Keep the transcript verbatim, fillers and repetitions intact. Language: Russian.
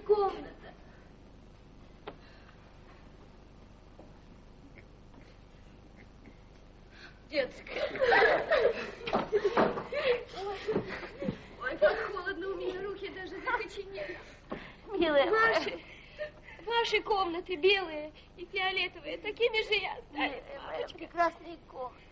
комната. Детская. Ой, ой, как холодно, у меня руки даже закоченели. Милая Ваши, моя. ваши комнаты белые и фиолетовые, такими же и остались, Милая моя прекрасная комната.